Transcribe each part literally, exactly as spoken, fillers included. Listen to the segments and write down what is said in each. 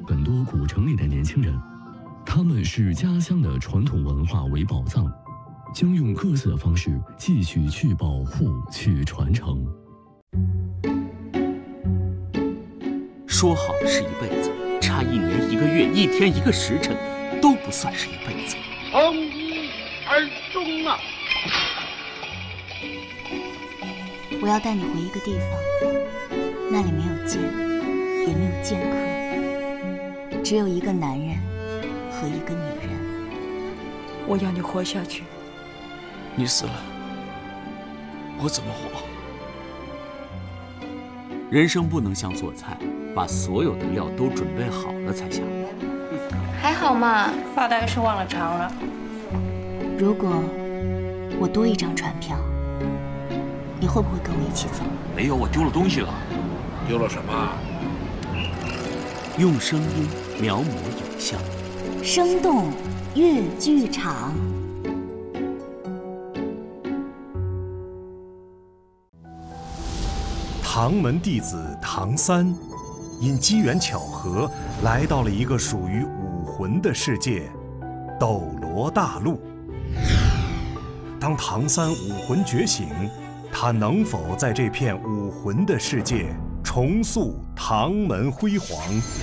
本多古城里的年轻人，他们视家乡的传统文化为宝藏，将用各自的方式继续去保护、去传承。 说好的是一辈子，差一年、一个月、一天、一个时辰，都不算是一辈子。 从一而终啊！ 我要带你回一个地方，那里没有剑，也没有剑客，只有一个男人和一个女人。 我要你活下去。 你死了，我怎么活？人生不能像做菜，把所有的料都准备好了才下锅。 还好嘛，发呆是忘了尝了。 如果我多一张船票，你会不会跟我一起走？ 没有，我丢了东西了。 丢了什么？ 用声音描摹影像， 生动粤剧场。 唐门弟子唐三，因机缘巧合来到了一个属于武魂的世界——斗罗大陆。当唐三武魂觉醒，他能否在这片武魂的世界重塑唐门辉煌？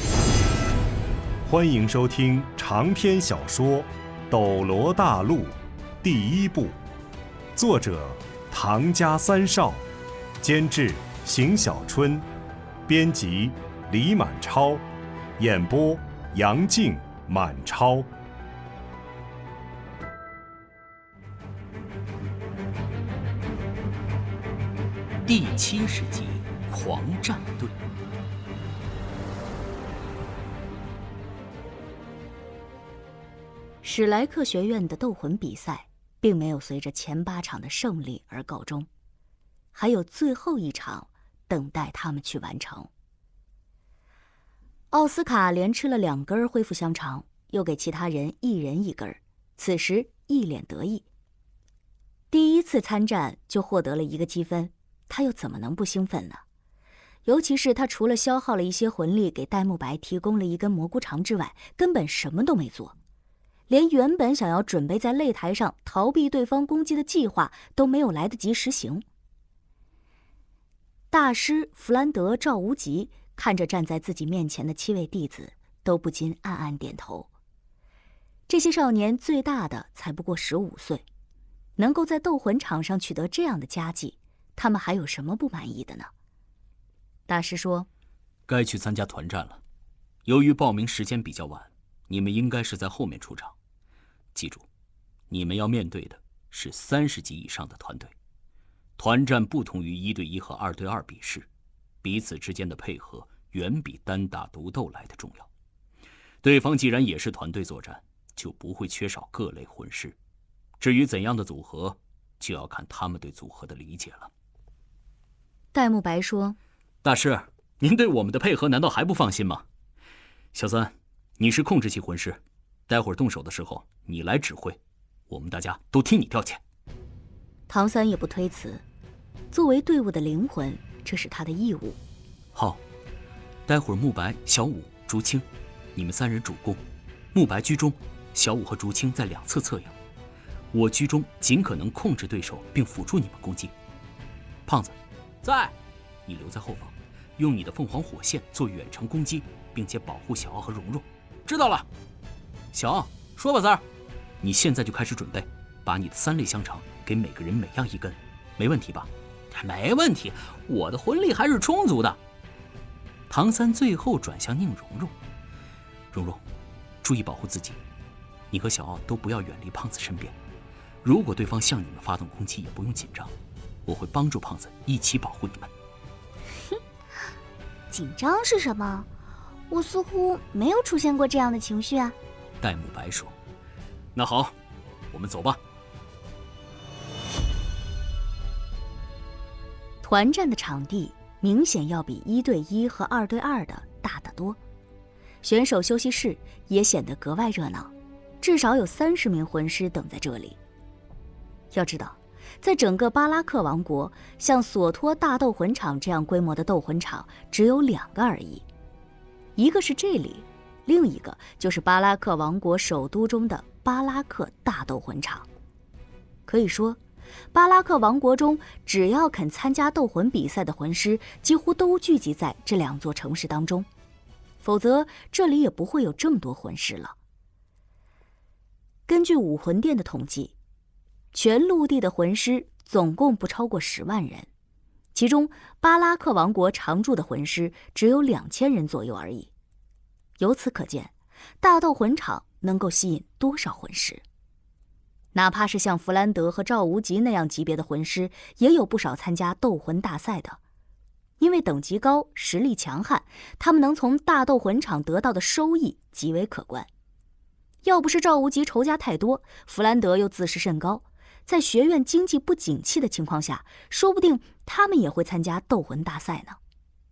欢迎收听长篇小说《斗罗大陆》第一部，作者唐家三少，监制邢小春，编辑李满超，演播杨静、满超。 第七十集，狂战队。 史莱克学院的斗魂比赛并没有随着前八场的胜利而告终，还有最后一场等待他们去完成。奥斯卡连吃了两根恢复香肠，又给其他人一人一根，此时一脸得意。第一次参战就获得了一个积分，他又怎么能不兴奋呢？尤其是他除了消耗了一些魂力给戴沐白提供了一根蘑菇肠之外，根本什么都没做，连原本想要准备在擂台上逃避对方攻击的计划都没有来得及实行。大师弗兰德、赵无极看着站在自己面前的七位弟子，都不禁暗暗点头。这些少年最大的才不过十五岁，能够在斗魂场上取得这样的佳绩，他们还有什么不满意的呢？大师说：“ 该去参加团战了。由于报名时间比较晚，你们应该是在后面出场。记住，你们要面对的是三十级以上的团队。团战不同于一对一和二对二比试，彼此之间的配合远比单打独斗来的重要。对方既然也是团队作战，就不会缺少各类魂师。至于怎样的组合，就要看他们对组合的理解了。” 戴沐白说：“ 大师，您对我们的配合难道还不放心吗？小三，你是控制系魂师，待会儿动手的时候你来指挥，我们大家都听你调遣。” 唐三也不推辞，作为队伍的灵魂，这是他的义务。 好，待会儿沐白、小舞、竹青，你们三人主攻，沐白居中，小舞和竹青在两侧策应，我居中，尽可能控制对手并辅助你们攻击。胖子，在，你留在后方，用你的凤凰火线做远程攻击，并且保护小奥和蓉蓉。知道了。小奥，说吧，三儿，你现在就开始准备，把你的三类香肠给每个人每样一根，没问题吧？没问题，我的魂力还是充足的。唐三最后转向宁荣荣，蓉蓉，注意保护自己，你和小奥都不要远离胖子身边。如果对方向你们发动攻击，也不用紧张，我会帮助胖子一起保护你们。 哼，紧张是什么？我似乎没有出现过这样的情绪啊。 戴沐白说：“那好，我们走吧。” 团战的场地明显要比一对一和二对二的大得多，选手休息室也显得格外热闹，至少有三十名魂师等在这里。要知道，在整个巴拉克王国，像索托大斗魂场这样规模的斗魂场只有两个而已，一个是这里， 另一个就是巴拉克王国首都中的巴拉克大斗魂场。可以说，巴拉克王国中只要肯参加斗魂比赛的魂师，几乎都聚集在这两座城市当中，否则这里也不会有这么多魂师了。根据武魂殿的统计，全陆地的魂师总共不超过十万人，其中巴拉克王国常驻的魂师只有两千人左右而已。由此可见，大斗魂场能够吸引多少魂师。哪怕是像弗兰德和赵无极那样级别的魂师，也有不少参加斗魂大赛的。因为等级高，实力强悍，他们能从大斗魂场得到的收益极为可观。要不是赵无极仇家太多，弗兰德又自视甚高，在学院经济不景气的情况下，说不定他们也会参加斗魂大赛呢。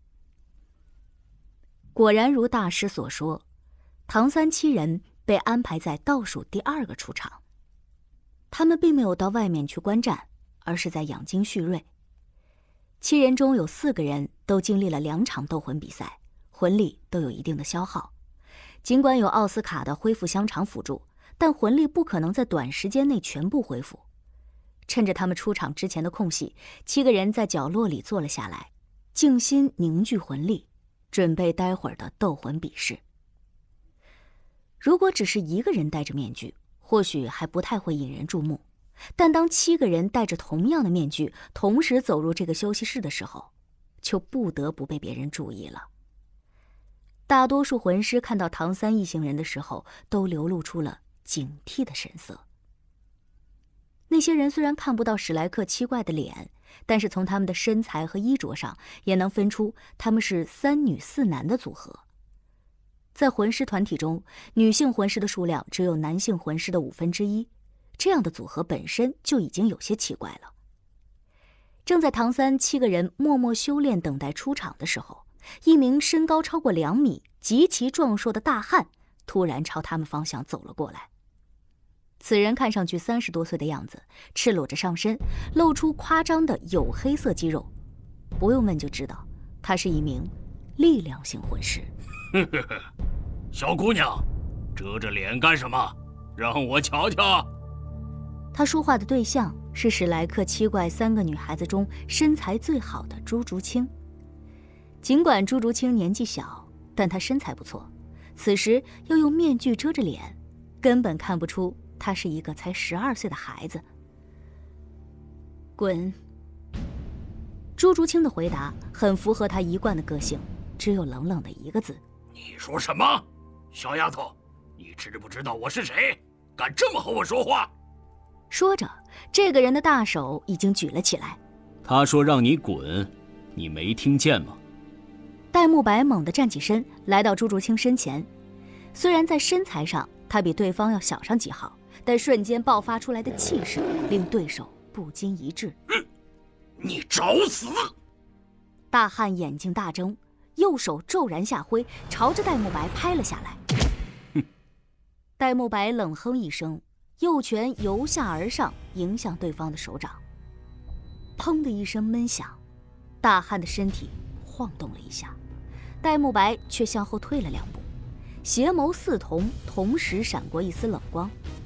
果然如大师所说，唐三七人被安排在倒数第二个出场。他们并没有到外面去观战，而是在养精蓄锐。七人中有四个人都经历了两场斗魂比赛，魂力都有一定的消耗。尽管有奥斯卡的恢复香肠辅助，但魂力不可能在短时间内全部恢复。趁着他们出场之前的空隙，七个人在角落里坐了下来，静心凝聚魂力，准备待会儿的斗魂比试。如果只是一个人戴着面具，或许还不太会引人注目，但当七个人戴着同样的面具同时走入这个休息室的时候，就不得不被别人注意了。大多数魂师看到唐三一行人的时候，都流露出了警惕的神色。那些人虽然看不到史莱克七怪的脸，但是从他们的身材和衣着上，也能分出他们是三女四男的组合。在魂师团体中，女性魂师的数量只有男性魂师的五分之一，这样的组合本身就已经有些奇怪了。正在唐三七个人默默修炼等待出场的时候，一名身高超过两米、极其壮硕的大汉突然朝他们方向走了过来。此人看上去三十多岁的样子，赤裸着上身，露出夸张的黝黑色肌肉，不用问就知道，他是一名力量型魂师。 呵呵呵，小姑娘，遮着脸干什么？让我瞧瞧。 他说话的对象是史莱克七怪三个女孩子中身材最好的朱竹清。尽管朱竹清年纪小，但她身材不错，此时又用面具遮着脸，根本看不出她是一个才十二岁的孩子。滚！朱竹清的回答很符合她一贯的个性，只有冷冷的一个字。 你说什么？小丫头，你知不知道我是谁？敢这么和我说话？ 说着，这个人的大手已经举了起来。 他说让你滚，你没听见吗？ 戴沐白猛地站起身，来到朱竹清身前。虽然在身材上他比对方要小上几号，但瞬间爆发出来的气势令对手不禁一滞。 嗯，你找死！ 大汉眼睛大睁，右手骤然下挥，朝着戴沐白拍了下来。 哼！ 戴沐白冷哼一声，右拳由下而上，迎向对方的手掌。砰的一声闷响，大汉的身体晃动了一下，戴沐白却向后退了两步，邪眸似瞳，同时闪过一丝冷光。